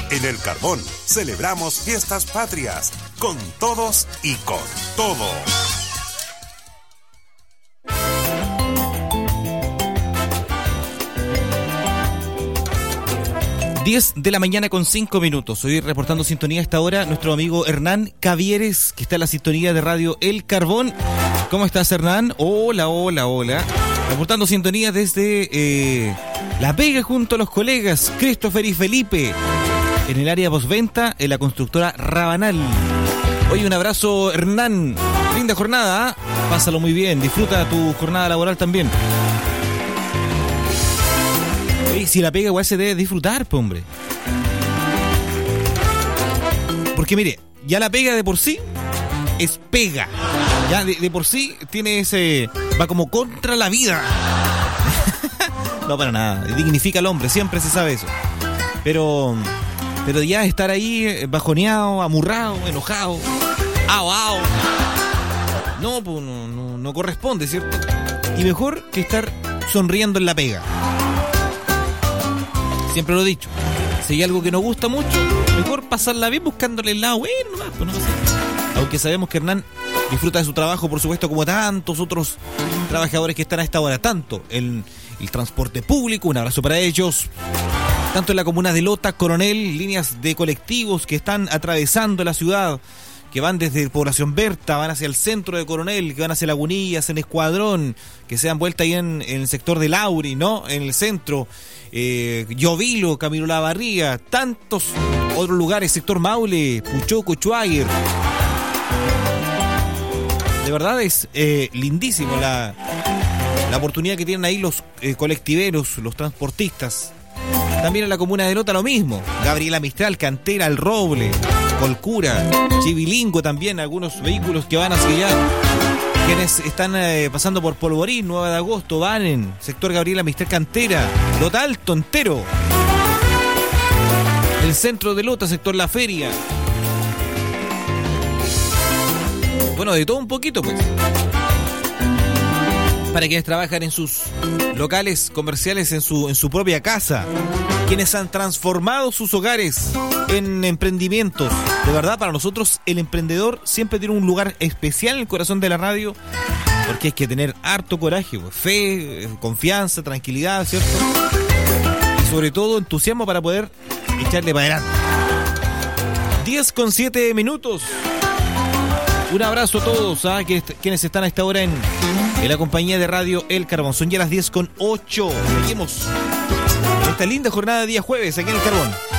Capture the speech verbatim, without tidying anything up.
En El Carbón celebramos fiestas patrias con todos y con todo. diez de la mañana con cinco minutos. Hoy reportando sintonía a esta hora nuestro amigo Hernán Cavieres, que está en la sintonía de radio El Carbón. ¿Cómo estás, Hernán? Hola, hola, hola. Reportando sintonía desde eh, La Vega junto a los colegas Christopher y Felipe en el área postventa en la constructora Rabanal. Oye, un abrazo, Hernán. Linda jornada, ¿eh? Pásalo muy bien. Disfruta tu jornada laboral también. Oye, si la pega igual se debe disfrutar, pues, hombre. Porque mire, ya la pega de por sí es pega. Ya de, de por sí tiene ese... va como contra la vida. No, para nada. Dignifica al hombre, siempre se sabe eso. Pero... pero ya estar ahí bajoneado, amurrado, enojado, ao, ao. No, pues no, no, no corresponde, ¿cierto? Y mejor que estar sonriendo en la pega. Siempre lo he dicho. Si hay algo que nos gusta mucho, mejor pasarla bien buscándole el lado bueno, nomás, pues no pasa nada. Aunque sabemos que Hernán disfruta de su trabajo, por supuesto, como tantos otros trabajadores que están a esta hora, tanto en el transporte público, un abrazo para ellos, tanto en la comuna de Lota, Coronel, líneas de colectivos que están atravesando la ciudad, que van desde Población Berta, van hacia el centro de Coronel, que van hacia Lagunillas, en Escuadrón, que se dan vuelta ahí en, en el sector de Lauri, ¿no? En el centro, eh, Llovilo, Camilo Lavarría, tantos otros lugares, sector Maule, Puchoco, Chuaguer. De verdad es eh, lindísimo la, la oportunidad que tienen ahí los eh, colectiveros, los transportistas. También en la comuna de Lota lo mismo. Gabriela Mistral, Cantera, El Roble, Colcura, Chivilingo también, algunos vehículos que van hacia allá. Quienes están eh, pasando por Polvorín, nueve de agosto, Banen, sector Gabriela Mistral, Cantera, Lota Alto entero. El centro de Lota, sector La Feria. Bueno, de todo un poquito, pues. Para quienes trabajan en sus locales comerciales, en su, en su propia casa, quienes han transformado sus hogares en emprendimientos. De verdad, para nosotros el emprendedor siempre tiene un lugar especial en el corazón de la radio, porque hay que tener harto coraje, pues, fe, confianza, tranquilidad, ¿cierto? Y sobre todo entusiasmo para poder echarle para adelante. diez con siete minutos. Un abrazo a todos, ¿ah? que est- quienes están a esta hora en, en la compañía de radio El Carbón. Son ya las diez con ocho. Seguimos esta linda jornada de día jueves aquí en El Carbón.